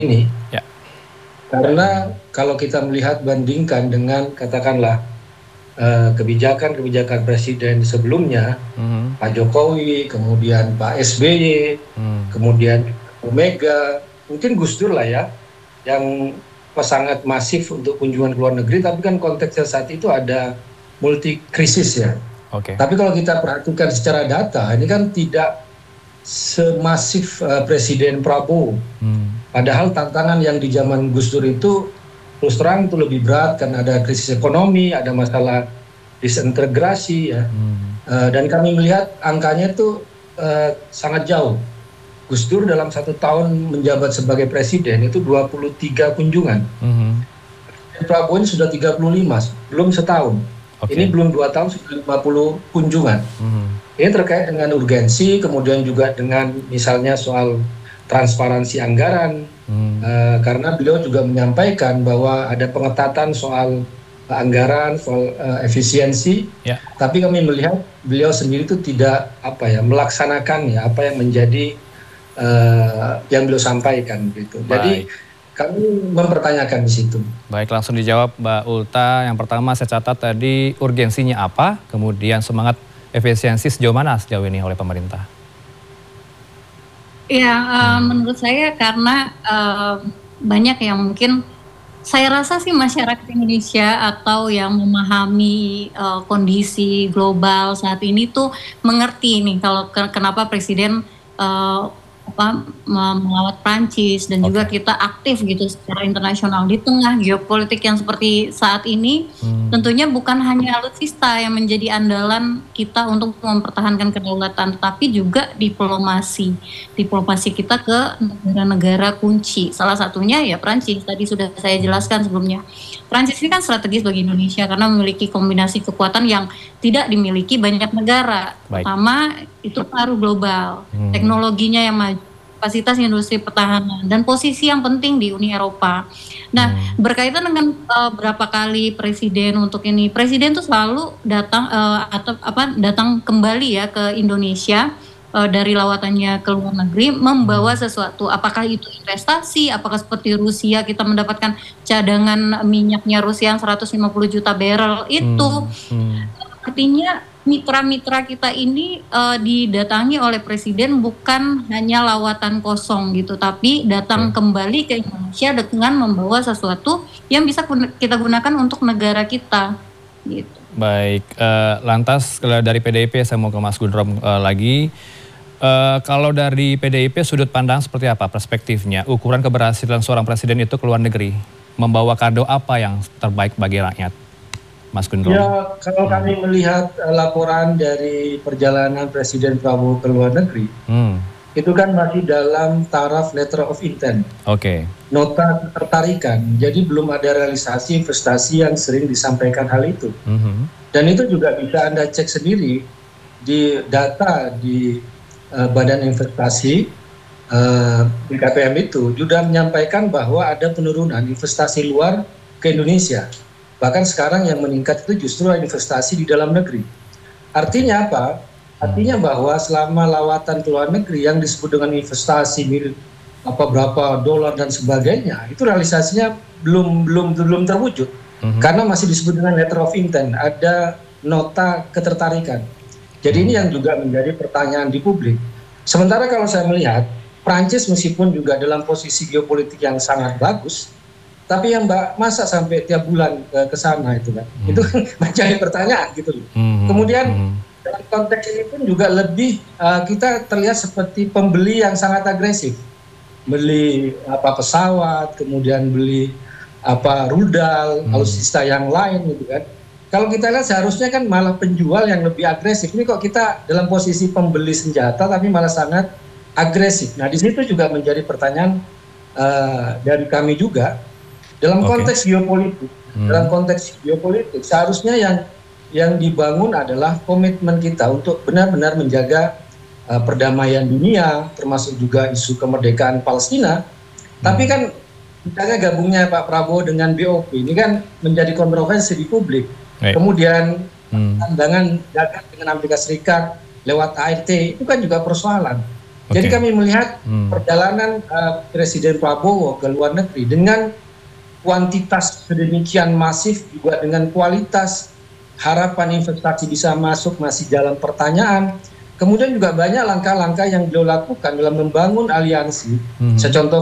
ini. Ya. Karena kalau kita melihat bandingkan dengan katakanlah kebijakan-kebijakan presiden sebelumnya, Pak Jokowi, kemudian Pak SBY, kemudian Bu Mega, mungkin Gus Dur lah ya, yang sangat masif untuk kunjungan ke luar negeri, tapi kan konteksnya saat itu ada multi krisis ya. Tapi kalau kita perhatikan secara data, ini kan tidak semasif Presiden Prabowo. Padahal tantangan yang di zaman Gus Dur itu terus terang itu lebih berat karena ada krisis ekonomi, ada masalah disintegrasi ya. Dan kami melihat angkanya itu sangat jauh. Gus Dur dalam 1 tahun menjabat sebagai presiden itu 23 kunjungan. Prabowo ini sudah 35, belum setahun. Ini belum 2 tahun sudah 50 kunjungan. Ini terkait dengan urgensi, kemudian juga dengan misalnya soal transparansi anggaran, karena beliau juga menyampaikan bahwa ada pengetatan soal anggaran, soal efisiensi, tapi kami melihat beliau sendiri itu tidak melaksanakan ya apa yang menjadi yang beliau sampaikan gitu. Jadi kami mempertanyakan di situ. Baik, langsung dijawab Mbak Ulta. Yang pertama saya catat tadi urgensinya apa, kemudian semangat efisiensi sejauh mana sejauh ini oleh pemerintah? Ya, menurut saya karena banyak yang mungkin saya rasa sih masyarakat Indonesia atau yang memahami kondisi global saat ini tuh mengerti nih kalau kenapa Presiden melawat Prancis dan juga kita aktif gitu secara internasional di tengah geopolitik yang seperti saat ini. Tentunya bukan hanya alutsista yang menjadi andalan kita untuk mempertahankan kedaulatan, tapi juga diplomasi kita ke negara-negara kunci. Salah satunya ya Prancis, tadi sudah saya jelaskan sebelumnya. Prancis ini kan strategis bagi Indonesia karena memiliki kombinasi kekuatan yang tidak dimiliki banyak negara. Pertama itu pengaruh global, teknologinya yang maju, kapasitas industri pertahanan, dan posisi yang penting di Uni Eropa. Nah, berkaitan dengan berapa kali presiden untuk ini, presiden tuh selalu datang datang kembali ya ke Indonesia dari lawatannya ke luar negeri membawa sesuatu. Apakah itu investasi, apakah seperti Rusia kita mendapatkan cadangan minyaknya Rusia yang 150 juta barrel itu. Artinya mitra-mitra kita ini didatangi oleh presiden bukan hanya lawatan kosong gitu, tapi datang kembali ke Indonesia dengan membawa sesuatu yang bisa kita gunakan untuk negara kita gitu. Baik, lantas dari PDIP saya mau ke Mas Gundrom lagi. Kalau dari PDIP sudut pandang seperti apa perspektifnya? Ukuran keberhasilan seorang presiden itu ke luar negeri, membawa kado apa yang terbaik bagi rakyat? Mas Gundrom. Ya, kalau kami melihat laporan dari perjalanan Presiden Prabowo ke luar negeri, itu kan masih dalam taraf letter of intent. Nota ketertarikan. Jadi belum ada realisasi investasi yang sering disampaikan hal itu. Dan itu juga bisa Anda cek sendiri di data di Badan Investasi BKPM itu juga menyampaikan bahwa ada penurunan investasi luar ke Indonesia. Bahkan sekarang yang meningkat itu justru investasi di dalam negeri. Artinya apa? Artinya bahwa selama lawatan ke luar negeri yang disebut dengan investasi berapa dolar dan sebagainya, itu realisasinya belum terwujud. Karena masih disebut dengan letter of intent, ada nota ketertarikan. Jadi ini yang juga menjadi pertanyaan di publik. Sementara kalau saya melihat, Prancis meskipun juga dalam posisi geopolitik yang sangat bagus, tapi yang masa sampai tiap bulan ke sana itu kan, itu menjadi pertanyaan gitu loh. Kemudian dalam konteks ini pun juga lebih kita terlihat seperti pembeli yang sangat agresif, beli pesawat, kemudian beli rudal, alutsista yang lain gitu kan. Kalau kita lihat seharusnya kan malah penjual yang lebih agresif. Ini kok kita dalam posisi pembeli senjata tapi malah sangat agresif. Nah di situ juga menjadi pertanyaan dari kami juga. Dalam konteks geopolitik, seharusnya yang dibangun adalah komitmen kita untuk benar-benar menjaga perdamaian dunia, termasuk juga isu kemerdekaan Palestina. Tapi kan misalnya gabungnya Pak Prabowo dengan BOP ini kan menjadi kontroversi di publik. Kemudian pandangan dagang dengan Amerika Serikat lewat ART itu kan juga persoalan. Jadi kami melihat perjalanan Presiden Prabowo ke luar negeri dengan kuantitas sedemikian masif juga dengan kualitas, harapan investasi bisa masuk masih dalam pertanyaan. Kemudian juga banyak langkah-langkah yang beliau lakukan dalam membangun aliansi. Saya contoh